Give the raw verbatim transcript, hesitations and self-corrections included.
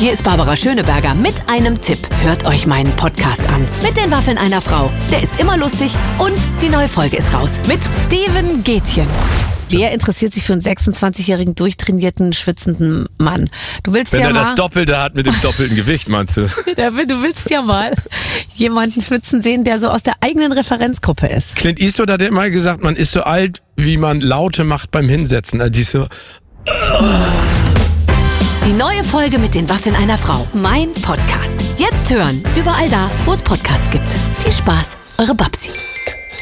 Hier ist Barbara Schöneberger mit einem Tipp. Hört euch meinen Podcast an. Mit den Waffeln einer Frau. Der ist immer lustig und die neue Folge ist raus. Mit Steven Gätjen. Wer interessiert sich für einen sechsundzwanzigjährigen, durchtrainierten, schwitzenden Mann? Du willst Wenn ja er mal, das Doppelte hat mit dem doppelten Gewicht, meinst du? du willst ja mal jemanden schwitzen sehen, der so aus der eigenen Referenzgruppe ist. Clint Eastwood hat immer gesagt, man ist so alt, wie man Laute macht beim Hinsetzen. Also die so... Die neue Folge mit den Waffeln einer Frau. Mein Podcast. Jetzt hören. Überall da, wo es Podcasts gibt. Viel Spaß. Eure Babsi.